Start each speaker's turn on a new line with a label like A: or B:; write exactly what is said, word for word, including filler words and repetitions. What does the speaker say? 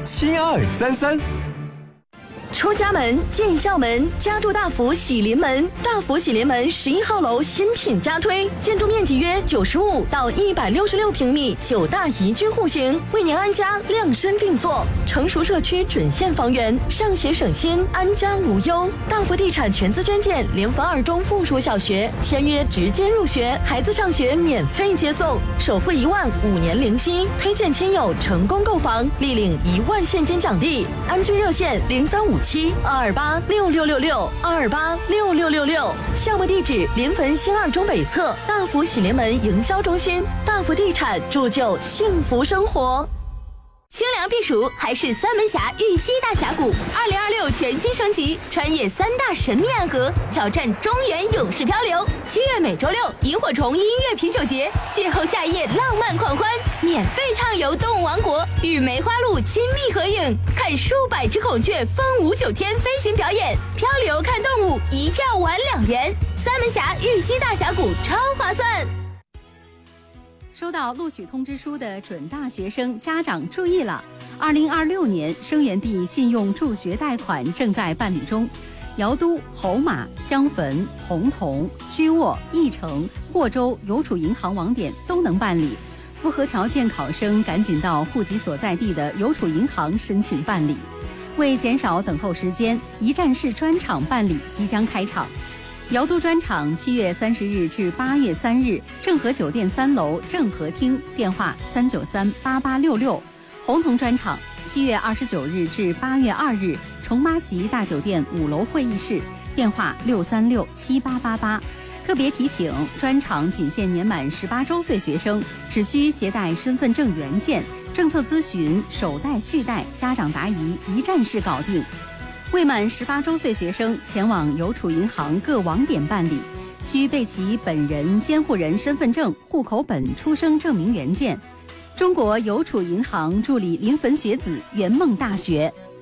A: 七二三三。
B: 出家门，进校门，家住大福喜临门。大福喜临门十一号楼新品加推，建筑面积约九十五到一百六十六平米，九大宜居户型，为您安家量身定做。成熟社区准现房源，上学省心，安家无忧。大福地产全资捐建联合二中附属小学，签约直接入学，孩子上学免费接送，首付一万，五年零息。推荐亲友成功购房，立领一万现金奖励。安居热线零三五七二二八六六六六二二八六六六六。项目地址：临汾新二中北侧大福喜临门营销中心。大福地产铸就幸福生活。
C: 清凉避暑还是三门峡玉溪大峡谷，二零二六全新升级，穿越三大神秘暗河，挑战中原勇士漂流。七月每周六，萤火虫音乐啤酒节，邂逅夏夜浪漫狂欢，免费畅游动物王国，与梅花鹿亲密合影，看数百只孔雀风舞九天飞行表演，漂流看动物，一票玩两元。三门峡玉溪大峡谷超划算。
D: 收到录取通知书的准大学生家长注意了，二零二六年生源地信用助学贷款正在办理中，姚都、侯马、襄汾、洪洞、曲沃、义城、霍州邮储银行网点都能办理，符合条件考生赶紧到户籍所在地的邮储银行申请办理。为减少等候时间，一站式专场办理即将开场。姚都专场七月三十日至八月三日，正和酒店三楼正和厅，电话三九三八八六六。洪洞专场七月二十九日至八月二日，重麻席大酒店五楼会议室，电话六三六七八八八。特别提醒，专场仅限年满十八周岁学生，只需携带身份证原件，政策咨询、首贷续贷、家长答疑一站式搞定。未满十八周岁学生前往邮储银行各网点办理，需备齐本人监护人身份证、户口本、出生证明原件。中国邮储银行助理临汾学子圆梦大学。